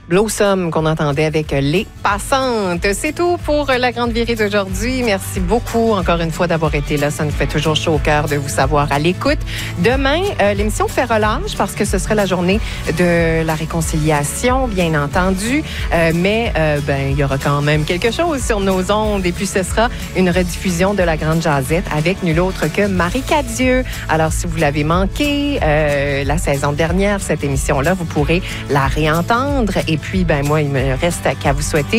Blossom qu'on entendait avec Les Passantes. C'est tout pour la Grande Virée d'aujourd'hui. Merci beaucoup encore une fois d'avoir été là. Ça nous fait toujours chaud au cœur de vous savoir à l'écoute. Demain, l'émission fait relâche parce que ce serait la journée de la réconciliation, bien entendu. Mais il y aura quand même quelque chose sur nos ondes. Et puis, ce sera une rediffusion de la Grande Jazette avec nul autre que Marie Cadieux. Alors, si vous l'avez manqué la saison dernière, cette émission-là, vous pourrez la réentendre. Et puis, moi, il me reste qu'à vous souhaiter